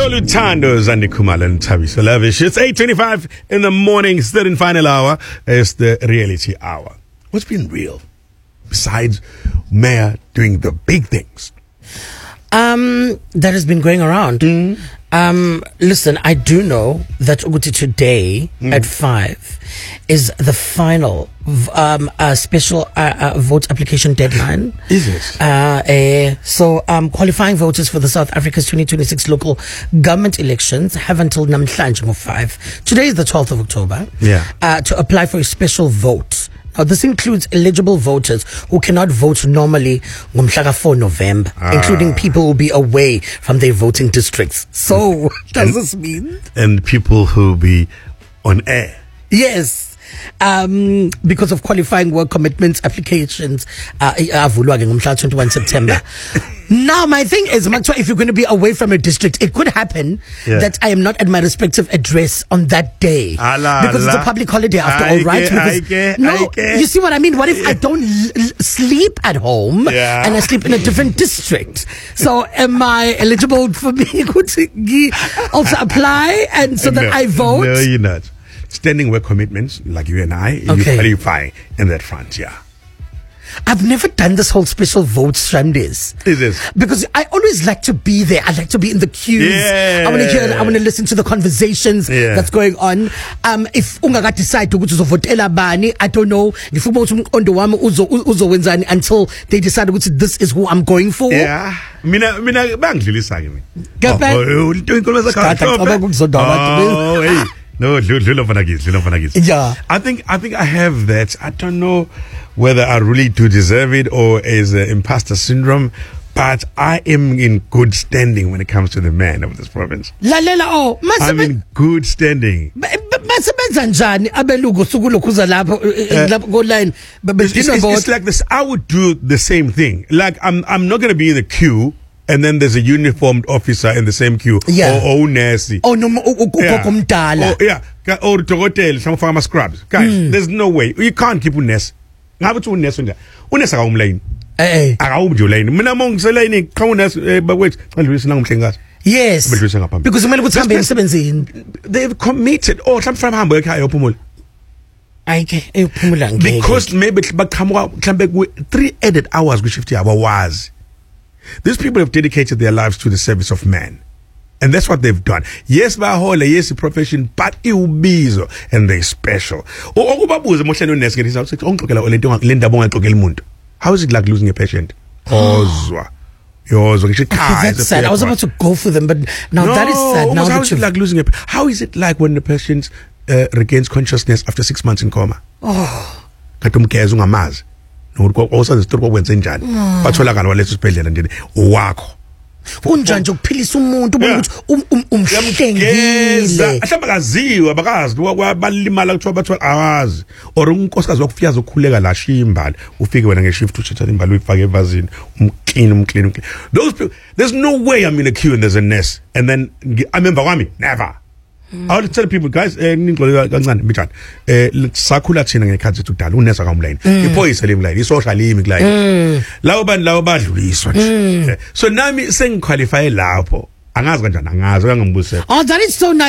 Lutando Zandi Kumala and Tabiso Lavish. It's 8:25 in the morning, third and final hour. It's the reality hour. What's been real besides Mayor doing the big things? That has been going around. Listen, I do know that today at 5 is the final special vote application deadline. Is it? So qualifying voters for the South Africa's 2026 local government elections have until namhlanje 5. Today is the 12th of October. To apply for a special vote. Now, this includes eligible voters who cannot vote normally on 4 November, including people who will be away from their voting districts. So, what does this mean? And people who will be on air. Yes. Because of qualifying work commitments, applications are 21 September. Now, my thing is, if you're going to be away from a district, it could happen that I am not at my respective address on that day. Because it's a public holiday after all, right? You see what I mean? What if I don't sleep at home and I sleep in a different district? So am I eligible for me to also apply and so that I vote? No, you're not. Standing work commitments, like you and I, you qualify in that front, I've never done this whole special vote Sundays. Is it? Because I always like to be there. I like to be in the queues. I want to hear. I want to listen to the conversations that's going on. If ungaga decide to uzovotela bani, I don't know. If undo wami uzowenzani until they decide which this is who I'm going for. Mina bangidlulisa kimi. No, I think I have that. I don't know whether I really do deserve it or is imposter syndrome, but I am in good standing when it comes to the man of this province. I'm in good standing. It's like this. I would do the same thing. Like I'm not going to be in the queue. And then there's a uniformed officer in the same queue. Or nurse. Or hotel, some farmer scrubs. Guys, there's no way. You can't keep nurse. Have to nurse on there. Uness a home lane. I hope you lane. Minamong Selene, Conus, but wait, yes. Because they've committed. Oh, some from Hamburg, because maybe but come back with 3 added hours we shift was. These people have dedicated their lives to the service of man. And that's what they've done. Yes, Bahole, yes, profession, but it will be so. And they're special. How is it like losing a patient? That's sad. I was about to go for them, but now that is sad. Now how is it like losing a patient? How is it like when the patient regains consciousness after 6 months in coma? Also the story when senjani batholakala waleso sibhedlela ndini wakho unjanje ukuphilisa umuntu umhlengile ahlamba kaziwa bakazi balimala kuthiwa bathwa awazi or unkosikazi wakufika zokhuleka la shimbali ufike wena ngeshift uthatha imbali uyifake evazini umclean those people, there's no way I'm in a queue and there's a nurse and then I remember kwami never. I would tell people, guys, sakhula thina ngekhathi tudala unesa kamlane iphoyisa lemlane isocial limit line lawo badluliswa nje so nami sengiqualify lapho angazi kanjani angazi ngangimbuze that is so nice.